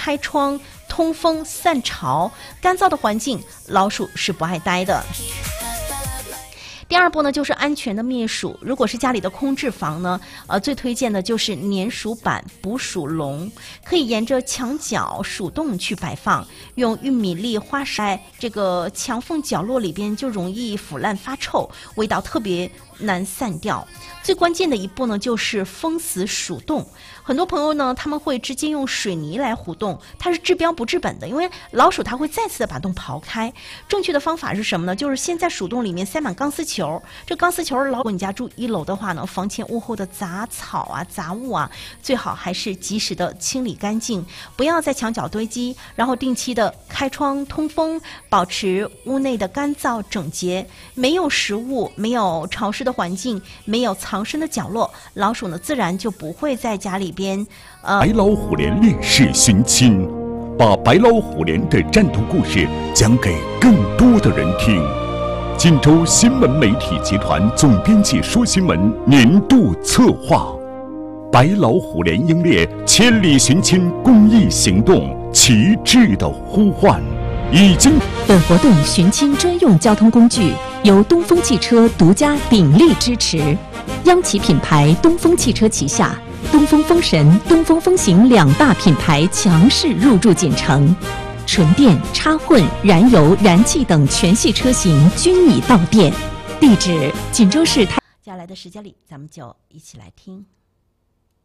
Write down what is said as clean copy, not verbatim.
开窗通风散潮，干燥的环境老鼠是不爱待的。第二步呢，就是安全的灭鼠。如果是家里的空置房呢，最推荐的就是粘鼠板、捕鼠笼，可以沿着墙角鼠洞去摆放，用玉米粒、花石在这个墙缝角落里边就容易腐烂发臭，味道特别难散掉。最关键的一步呢，就是封死鼠洞。很多朋友呢，他们会直接用水泥来糊洞，它是治标不治本的，因为老鼠它会再次的把洞刨开。正确的方法是什么呢？就是先在鼠洞里面塞满钢丝球，这钢丝球，如果你家住1楼的话呢，房前屋后的杂草啊、杂物啊，最好还是及时的清理干净，不要在墙角堆积，然后定期的开窗通风，保持屋内的干燥整洁。没有食物，没有潮湿的环境，没有藏身的角落，老鼠呢自然就不会在家里边。 白老虎连烈士寻亲，把白老虎连的战斗故事讲给更多的人听。锦州新闻媒体集团总编辑说新闻年度策划，白老虎连英烈千里寻亲公益行动旗帜的呼唤已经。 本活动寻亲专用交通工具由东风汽车独家鼎力支持，央企品牌东风汽车旗下东风风神、东风风行2大品牌强势入驻锦城，纯电、插混、燃油、燃气等全系车型均已到店。地址：锦州市。接下来的时间里，咱们就一起来听。